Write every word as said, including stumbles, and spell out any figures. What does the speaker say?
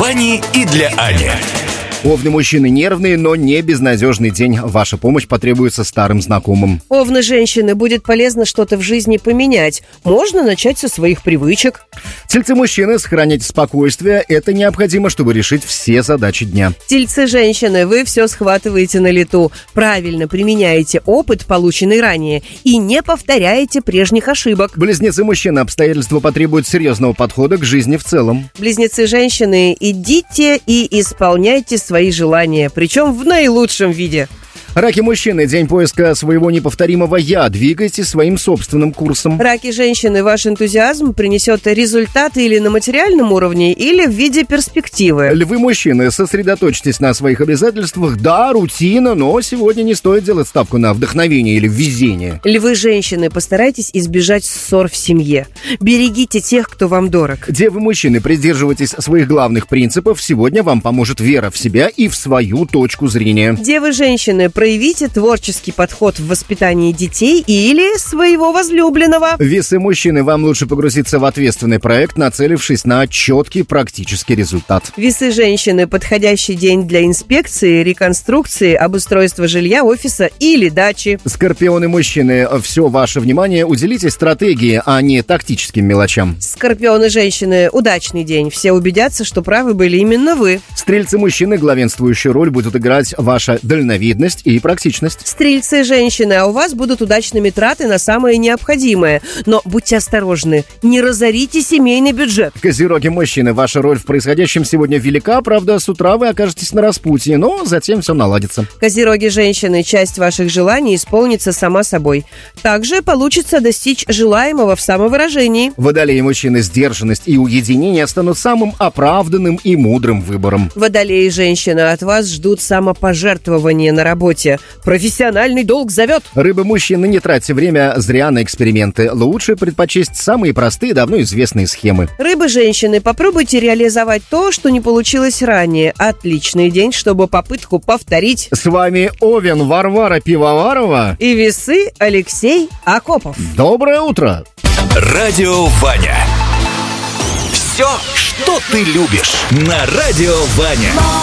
Вани и для Ани. Овны мужчины нервные, но не безнадежный день. Ваша помощь потребуется старым знакомым. Овны женщины, будет полезно что-то в жизни поменять. Можно начать со своих привычек. Тельцы мужчины, сохранять спокойствие. Это необходимо, чтобы решить все задачи дня. Тельцы женщины, вы все схватываете на лету. Правильно применяете опыт, полученный ранее, и не повторяете прежних ошибок. Близнецы мужчины, обстоятельства потребуют серьезного подхода к жизни в целом. Близнецы женщины, идите и исполняйте свои желания, причем в наилучшем виде. Раки мужчины, день поиска своего неповторимого «я». Двигайтесь своим собственным курсом. Раки женщины, ваш энтузиазм принесет результаты или на материальном уровне, или в виде перспективы. Львы мужчины, сосредоточьтесь на своих обязательствах. Да, рутина, но сегодня не стоит делать ставку на вдохновение или везение. Львы женщины, постарайтесь избежать ссор в семье. Берегите тех, кто вам дорог. Девы мужчины, придерживайтесь своих главных принципов. Сегодня вам поможет вера в себя и в свою точку зрения. Девы женщины, проявите творческий подход в воспитании детей или своего возлюбленного. Весы мужчины, вам лучше погрузиться в ответственный проект, нацелившись на четкий практический результат. Весы женщины, подходящий день для инспекции, реконструкции, обустройства жилья, офиса или дачи. Скорпионы мужчины, все ваше внимание уделите стратегии, а не тактическим мелочам. Скорпионы женщины, удачный день. Все убедятся, что правы были именно вы. Стрельцы мужчины, главенствующую роль будет играть ваша дальновидность и практичность. Стрельцы женщины, а у вас будут удачными траты на самое необходимое. Но будьте осторожны, не разорите семейный бюджет. Козероги мужчины, ваша роль в происходящем сегодня велика, правда, с утра вы окажетесь на распутье, но затем все наладится. Козероги женщины, часть ваших желаний исполнится сама собой. Также получится достичь желаемого в самовыражении. Водолеи мужчины, сдержанность и уединение станут самым оправданным и мудрым выбором. Водолеи женщины, от вас ждут самопожертвования на работе. Профессиональный долг зовет. Рыбы мужчины, не тратьте время зря на эксперименты. Лучше предпочесть самые простые, давно известные схемы. Рыбы женщины, попробуйте реализовать то, что не получилось ранее. Отличный день, чтобы попытку повторить. С вами Овен Варвара Пивоварова и Весы Алексей Акопов. Доброе утро. Радио Ваня. Все, что ты любишь, на Радио Ваня.